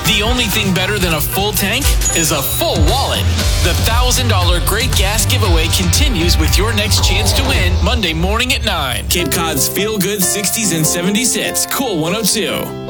The only thing better than a full tank is a full wallet. The $1,000 Great Gas Giveaway continues with your next chance to win Monday morning at 9. Cape Cod's Feel Good 60s and 70s hits. Cool 102.